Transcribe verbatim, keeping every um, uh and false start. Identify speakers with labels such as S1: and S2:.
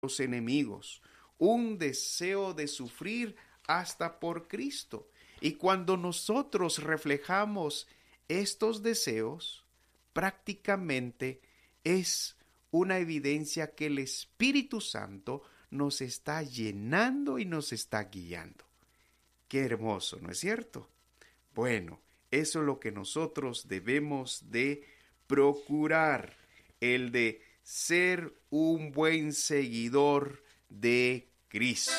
S1: los enemigos, un deseo de sufrir hasta por Cristo. Y cuando nosotros reflejamos estos deseos, prácticamente es una evidencia que el Espíritu Santo nos está llenando y nos está guiando. Qué hermoso, ¿no es cierto? Bueno, eso es lo que nosotros debemos de procurar, el de ser un buen seguidor de Cristo.